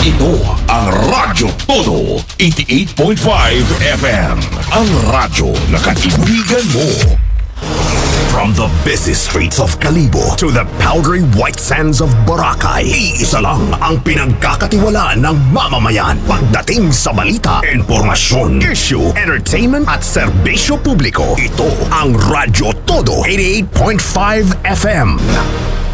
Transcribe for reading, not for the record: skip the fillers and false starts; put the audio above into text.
Ito ang Radyo Todo 88.5 FM. Ang radyo na kaibigan mo. From the busy streets of Kalibo to the powdery white sands of Boracay, iisa lang ang pinagkakatiwalaan ng mamamayan pagdating sa balita, impormasyon, issue, entertainment at serbisyo publiko. Ito ang Radyo Todo 88.5 FM.